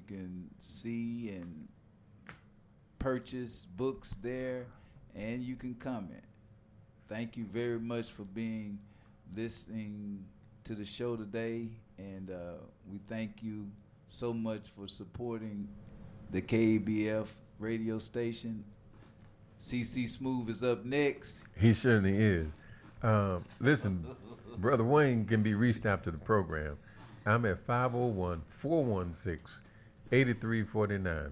can see and purchase books there, and you can comment. Thank you very much for being listening to the show today, and we thank you so much for supporting the KBF radio station. CC Smooth is up next. He certainly is. Listen, Brother Wayne can be reached after the program. I'm at 501-416-8349.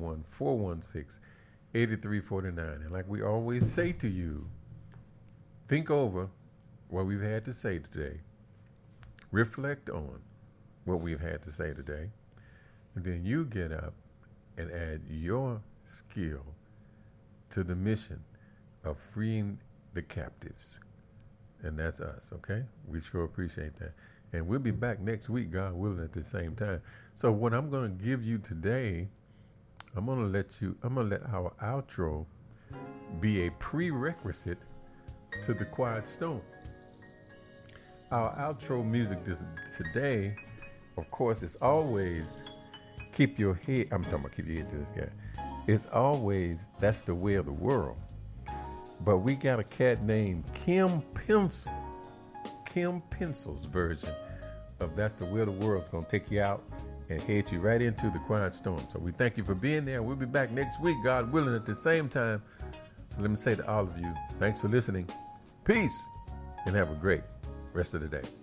501-416-8349. And like we always say to you, think over what we've had to say today. Reflect on what we've had to say today. And then you get up and add your skill to the mission of freeing the captives. And that's us, okay? We sure appreciate that. And we'll be back next week, God willing, at the same time. So what I'm going to give you today, I'm going to let our outro be a prerequisite to the Quiet Storm. Our outro music today, of course, is always keep your head. I'm talking about keep your head to this guy. It's always That's the Way of the World. But we got a cat named Kim Pencil. Kim Pencil's version of That's the Way of the World is going to take you out and head you right into the Quiet Storm. So we thank you for being there. We'll be back next week, God willing, at the same time. Let me say to all of you, thanks for listening. Peace, and have a great rest of the day.